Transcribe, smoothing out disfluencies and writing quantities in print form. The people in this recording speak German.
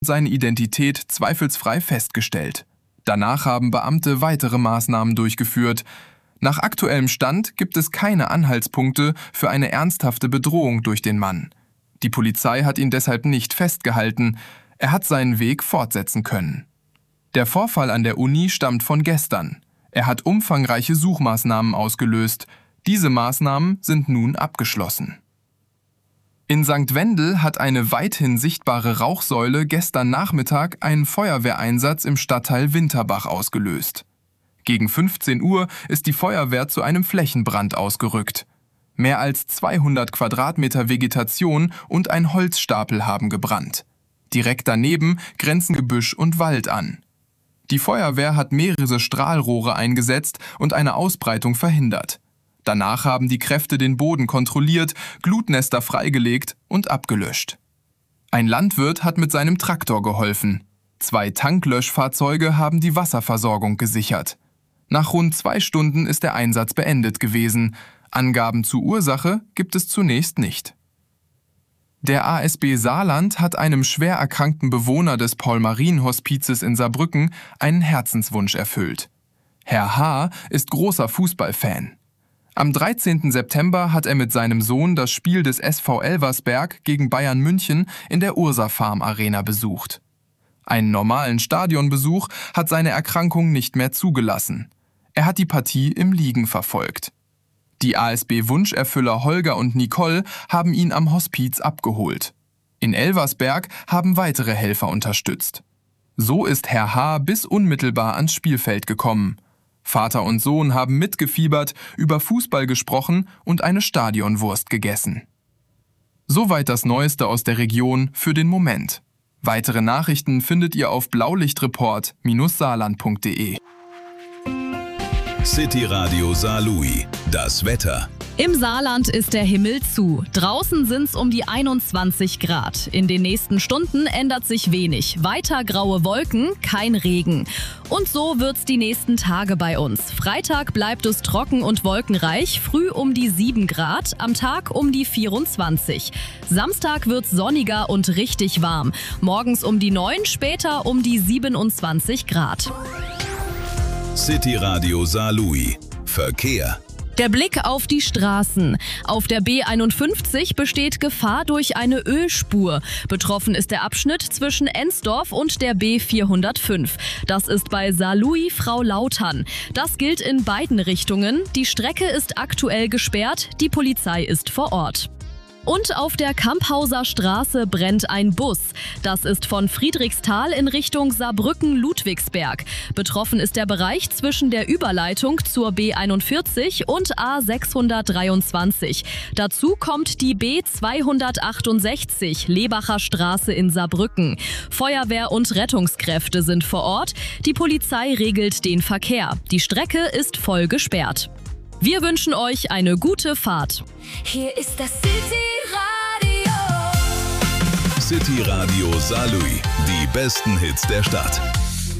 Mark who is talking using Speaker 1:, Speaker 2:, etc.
Speaker 1: seine Identität zweifelsfrei festgestellt. Danach haben Beamte weitere Maßnahmen durchgeführt. Nach aktuellem Stand gibt es keine Anhaltspunkte für eine ernsthafte Bedrohung durch den Mann. Die Polizei hat ihn deshalb nicht festgehalten. Er hat seinen Weg fortsetzen können. Der Vorfall an der Uni stammt von gestern. Er hat umfangreiche Suchmaßnahmen ausgelöst. Diese Maßnahmen sind nun abgeschlossen. In St. Wendel hat eine weithin sichtbare Rauchsäule gestern Nachmittag einen Feuerwehreinsatz im Stadtteil Winterbach ausgelöst. Gegen 15 Uhr ist die Feuerwehr zu einem Flächenbrand ausgerückt. Mehr als 200 Quadratmeter Vegetation und ein Holzstapel haben gebrannt. Direkt daneben grenzen Gebüsch und Wald an. Die Feuerwehr hat mehrere Strahlrohre eingesetzt und eine Ausbreitung verhindert. Danach haben die Kräfte den Boden kontrolliert, Glutnester freigelegt und abgelöscht. Ein Landwirt hat mit seinem Traktor geholfen. 2 Tanklöschfahrzeuge haben die Wasserversorgung gesichert. Nach rund 2 Stunden ist der Einsatz beendet gewesen. Angaben zur Ursache gibt es zunächst nicht. Der ASB Saarland hat einem schwer erkrankten Bewohner des Paul-Marien-Hospizes in Saarbrücken einen Herzenswunsch erfüllt. Herr H. ist großer Fußballfan. Am 13. September hat er mit seinem Sohn das Spiel des SV Elversberg gegen Bayern München in der Ursa Farm Arena besucht. Einen normalen Stadionbesuch hat seine Erkrankung nicht mehr zugelassen. Er hat die Partie im Liegen verfolgt. Die ASB-Wunscherfüller Holger und Nicole haben ihn am Hospiz abgeholt. In Elversberg haben weitere Helfer unterstützt. So ist Herr H. bis unmittelbar ans Spielfeld gekommen. Vater und Sohn haben mitgefiebert, über Fußball gesprochen und eine Stadionwurst gegessen. Soweit das Neueste aus der Region für den Moment. Weitere Nachrichten findet ihr auf blaulichtreport-saarland.de.
Speaker 2: City Radio Saarlouis. Das Wetter.
Speaker 3: Im Saarland ist der Himmel zu. Draußen sind's um die 21 Grad. In den nächsten Stunden ändert sich wenig. Weiter graue Wolken, kein Regen. Und so wird's die nächsten Tage bei uns. Freitag bleibt es trocken und wolkenreich, früh um die 7 Grad, am Tag um die 24. Samstag wird's sonniger und richtig warm. Morgens um die 9, später um die 27 Grad.
Speaker 2: City Radio Saarlouis. Verkehr.
Speaker 3: Der Blick auf die Straßen. Auf der B51 besteht Gefahr durch eine Ölspur. Betroffen ist der Abschnitt zwischen Ensdorf und der B405. Das ist bei Saarlouis-Frau-Lautern. Das gilt in beiden Richtungen. Die Strecke ist aktuell gesperrt. Die Polizei ist vor Ort. Und auf der Kamphauser Straße brennt ein Bus. Das ist von Friedrichsthal in Richtung Saarbrücken-Ludwigsberg. Betroffen ist der Bereich zwischen der Überleitung zur B41 und A623. Dazu kommt die B268 Lebacher Straße in Saarbrücken. Feuerwehr und Rettungskräfte sind vor Ort. Die Polizei regelt den Verkehr. Die Strecke ist voll gesperrt. Wir wünschen euch eine gute Fahrt.
Speaker 4: Hier ist das City Radio.
Speaker 2: City Radio Saarlouis. Die besten Hits der Stadt.